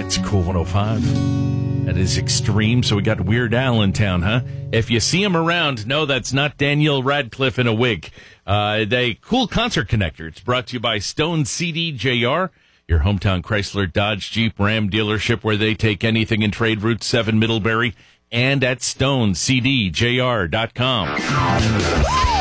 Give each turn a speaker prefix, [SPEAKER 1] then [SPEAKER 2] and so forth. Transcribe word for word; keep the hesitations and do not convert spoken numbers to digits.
[SPEAKER 1] It's Cool one oh five. That is extreme, so we got Weird Al in town, huh? If you see him around, no, that's not Daniel Radcliffe in a wig. Uh, the Cool Concert Connector. It's brought to you by Stone C D J R, your hometown Chrysler, Dodge, Jeep, Ram dealership where they take anything in trade, Route seven Middlebury, and at stone c d j r dot com.